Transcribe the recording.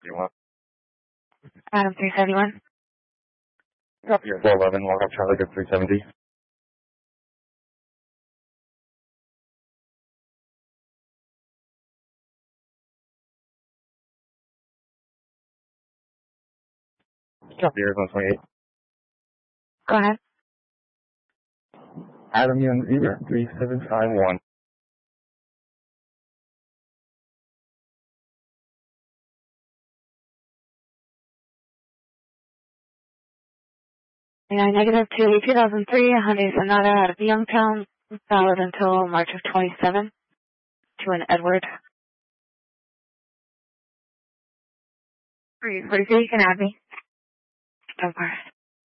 371. Adam 371. Copy your 411, walk up Charlie, good 370. Copy your 128. Go ahead. Adam, you on 3751. Yeah, negative 2, 2003, Hyundai Sonata out of Youngtown, valid until March of 27, to an Edward. 343, you can add me. Don't worry.